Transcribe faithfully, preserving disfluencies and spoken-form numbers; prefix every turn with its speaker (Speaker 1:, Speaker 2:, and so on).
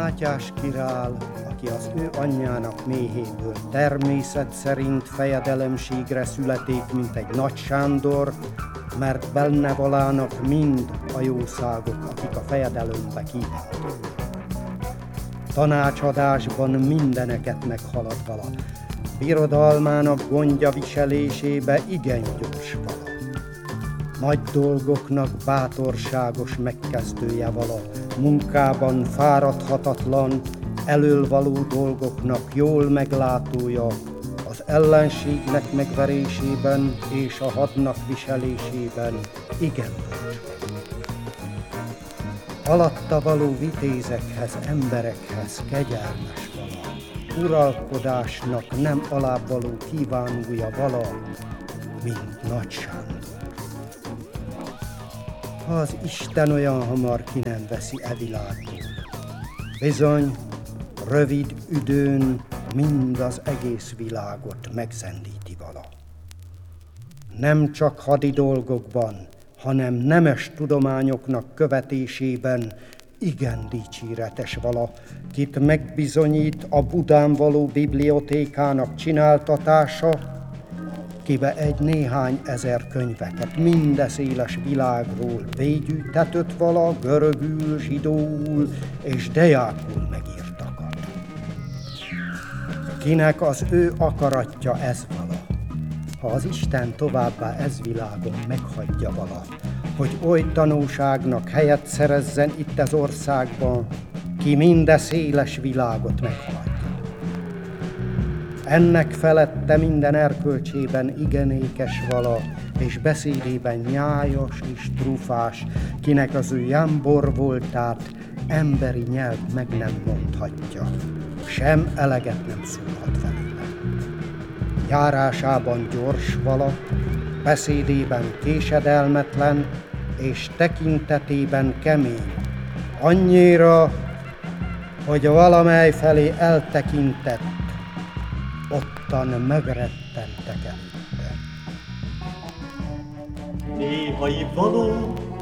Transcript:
Speaker 1: Mátyás király, aki az ő anyjának méhéből természet szerint fejedelemségre születik, mint egy Nagy Sándor, mert benne valának mind a jószágok, akik a fejedelembe kívántak. Tanácsadásban mindeneket meghalad vala, birodalmának gondja viselésébe igen gyors vala. Nagy dolgoknak bátorságos megkezdője vala, munkában fáradhatatlan, elölvaló dolgoknak jól meglátója, az ellenségnek megverésében és a hadnak viselésében igen bölcs. Alatta való vitézekhez, emberekhez kegyelmes vala, uralkodásnak nem alábbvaló kívánója vala, mint Nagy Sándor. Ha az Isten olyan hamar ki nem veszi e világból, bizony, rövid üdőn mind az egész világot megzendíti vala. Nem csak hadi dolgokban, hanem nemes tudományoknak követésében igen dicséretes vala, kit megbizonyít a Budán való bibliotékának csináltatása, kibe egy néhány ezer könyveket minden széles világról végyűjtetött vala, görögül, zsidóul és dejákul megírtakat. Kinek az ő akaratja ez vala, ha az Isten továbbá ez világon meghagyja vala, hogy oly tanúságnak helyet szerezzen itt az országban, ki minden széles világot meghagyja. Ennek felette minden erkölcsében igenékes vala, és beszédében nyájas és trufás, kinek az ő jámbor voltát emberi nyelv meg nem mondhatja, sem eleget nem szólhat felőle. Járásában gyors vala, beszédében késedelmetlen, és tekintetében kemény, annyira, hogy valamely felé eltekintett, ottan megrettentek előtte.
Speaker 2: Néhai való